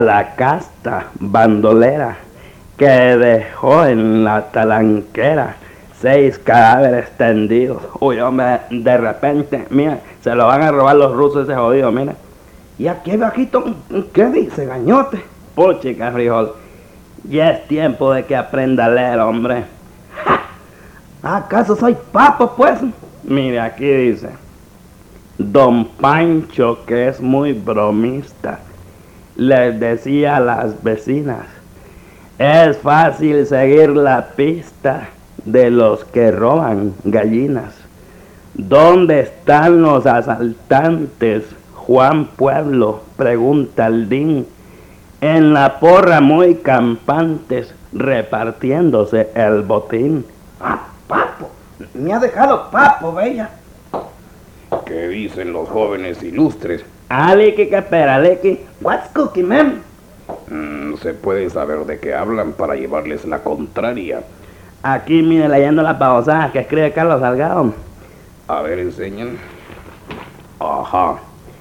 La casta bandolera que dejó en la talanquera 6 cadáveres tendidos. Uy, hombre, de repente, mira, se lo van a robar los rusos ese jodido, mira. Y aquí bajito, ¿qué dice, gañote? Puchica, frijol, ya es tiempo de que aprenda a leer, hombre. ¡Ja! ¿Acaso soy papo, pues? Mire, aquí dice: Don Pancho, que es muy bromista, les decía a las vecinas: es fácil seguir la pista de los que roban gallinas. ¿Dónde están los asaltantes? Juan Pueblo, pregunta el DIN. En la porra muy campantes, repartiéndose el botín. ¡Ah, papo! Me ha dejado papo, bella. ¿Qué dicen los jóvenes ilustres? Aliki, que espera, Aliki. What's cooking, man? Se puede saber de qué hablan para llevarles la contraria. Aquí, mire, leyendo las babosadas que escribe Carlos Salgado. A ver, enseñan. Ajá.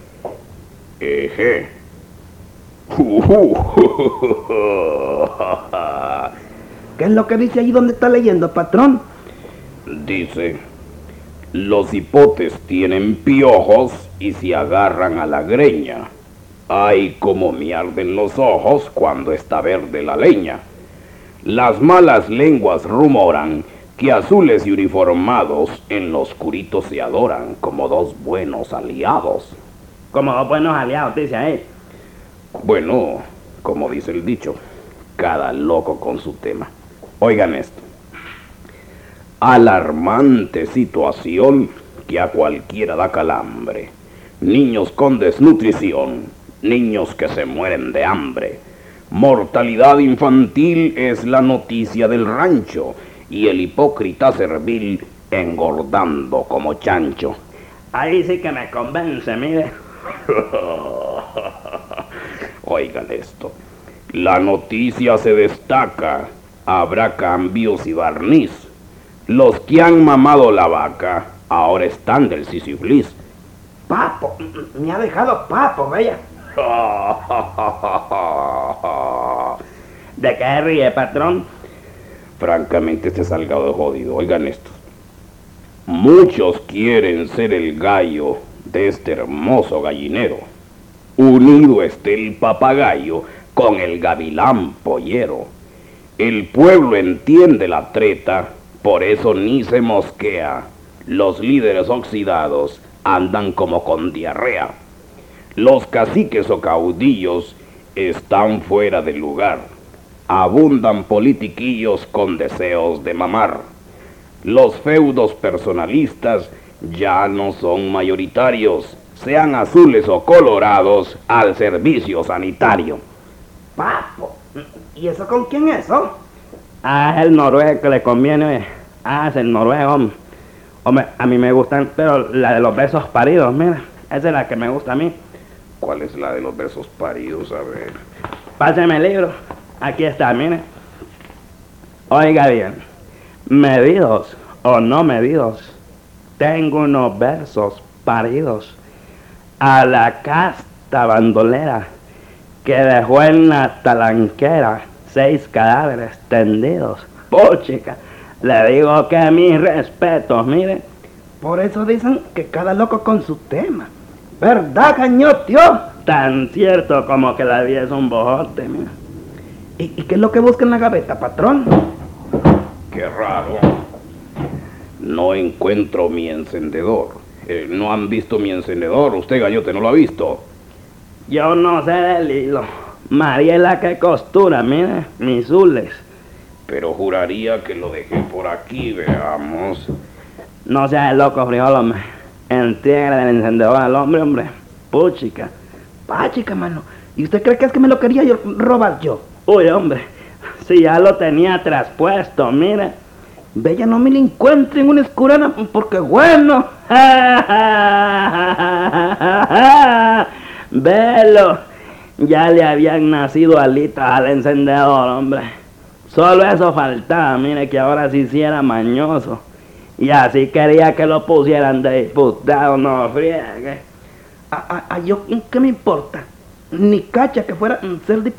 Eje. ¿Qué es lo que dice ahí donde está leyendo, patrón? Dice: los hipotes tienen piojos y se agarran a la greña. Ay, como me arden los ojos cuando está verde la leña. Las malas lenguas rumoran que azules y uniformados en lo oscurito se adoran como dos buenos aliados. Como dos buenos aliados, dice ahí. Bueno, como dice el dicho, cada loco con su tema. Oigan esto: alarmante situación que a cualquiera da calambre. Niños con desnutrición, niños que se mueren de hambre. Mortalidad infantil es la noticia del rancho y el hipócrita servil engordando como chancho. Ahí sí que me convence, mire. Oigan esto: la noticia se destaca, habrá cambios y barniz. Los que han mamado la vaca ahora están del sisiflis. Papo, me ha dejado papo, bella. ¿De qué ríe, patrón? Francamente, este Salgado jodido. Oigan esto: muchos quieren ser el gallo de este hermoso gallinero. Unido esté el papagayo con el gavilán pollero. El pueblo entiende la treta, por eso ni se mosquea. Los líderes oxidados andan como con diarrea. Los caciques o caudillos están fuera de lugar. Abundan politiquillos con deseos de mamar. Los feudos personalistas ya no son mayoritarios, sean azules o colorados, al servicio sanitario. Papo, ¿y eso con quién es, eso? Ah, es el noruego que le conviene, oye. Ah, es el noruego, hombre. Hombre, a mí me gustan, pero la de los besos paridos, mira. Esa es la que me gusta a mí. ¿Cuál es la de los besos paridos? A ver. Páseme el libro. Aquí está, mire. Oiga bien. Medidos o no medidos, tengo unos versos paridos a la casta bandolera que dejó en la talanquera 6 cadáveres tendidos. Puchica, le digo que mis respetos, mire. Por eso dicen que cada loco con su tema. ¿Verdad, gañotio? Tan cierto como que la vida es un bojote, mira. ¿Y qué es lo que busca en la gaveta, patrón? Qué raro. No encuentro mi encendedor. ¿No han visto mi encendedor? Usted, gallote, ¿no lo ha visto? Yo no sé del hilo. María es la que costura, mire, mis hules. Pero juraría que lo dejé por aquí, veamos. No seas loco, frijol, hombre. Entrega el encendedor al hombre, hombre. Puchica. Pachica, mano. ¿Y usted cree que es que me lo quería robar yo? Uy, hombre. Si ya lo tenía traspuesto, mire. Bella, no me lo encuentro en una escurana porque bueno. Velo. Ya le habían nacido alitas al encendedor, hombre. Solo eso faltaba, mire, que ahora se hiciera mañoso. Y así quería que lo pusieran de diputado, no friegue. ¿Yo qué me importa? ni cacha que fuera ser diputado.